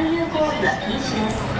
有コースは禁止です。